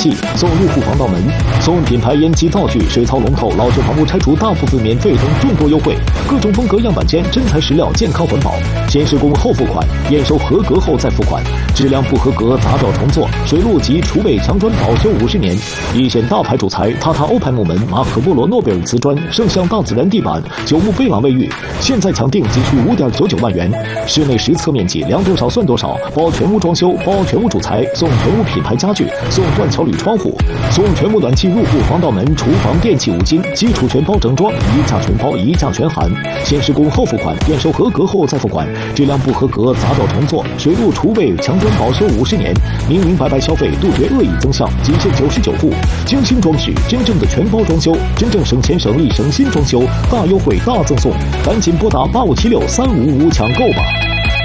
气，送入户防盗门，送品牌烟机灶具、水槽龙头、老旧房屋拆除大部分免费等众多优惠，各种风格样板间、真材实料、健康环保，先施工后付款，验收合格后再付款，质量不合格砸掉重做，水路及储备墙砖保修50年，一线大牌主材塔塔欧派木门、马可波罗诺贝尔瓷砖、圣象大自然地板、九牧贝朗卫浴，现在抢定仅需5.99万元，室内实测面积量多少算多少，包全屋装修，包全屋主材，送全屋品牌家具，送断桥铝窗户，送全屋暖气入户防盗门、厨房电器5金，基础全包整装，一价全包，一价全含，先施工后付款，验收合格后再付款，质量不合格砸掉重做，水路储备墙砖保修50年，明明白白消费，杜绝恶意增项，仅限99户，精心装饰，真正的全包装修，真正省钱省力省心装修，大优惠大赠送，赶紧拨打85763555抢购吧。